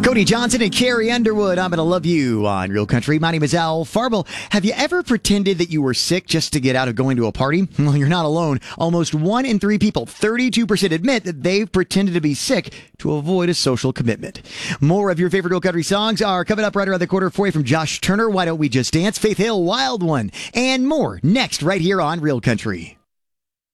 Cody Johnson and Carrie Underwood, I'm going to love you on Real Country. My name is Al Farble. Have you ever pretended that you were sick just to get out of going to a party? Well, you're not alone. Almost 1 in 3 people, 32%, admit that they've pretended to be sick to avoid a social commitment. More of your favorite Real Country songs are coming up right around the corner for you from Josh Turner, Why Don't We Just Dance, Faith Hill, Wild One, and more next right here on Real Country.